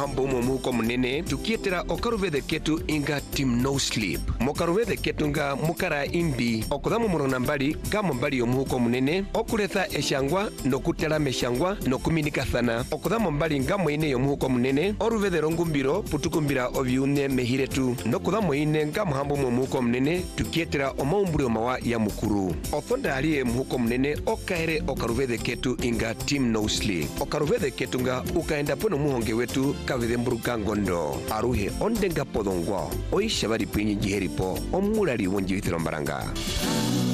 muhambo muko munene tukietera okaruvede ketu inga team no sleep. Mokaruvede ketu nga mukara imbi okudhamu murona mbali gamo mbali muko munene okuletha eshangwa nokutela meshangwa nokuminikathana okudhamu mbali ngamo ine muko munene oruvede rongumbiro putukumbira ovyune mehiretu nokudhamu ine nga muhambo muko munene tukietera omaumbulio mawa ya mukuru othonda aliye muko munene okaere okaruvede ketu inga team no sleep. Okaruvede ketu nga ukaenda pono muhonge wetu kavide mburuka ngondo aruhe ondenga podongwa oishabari pinyi jiheripo omulali wonji withirombaranga.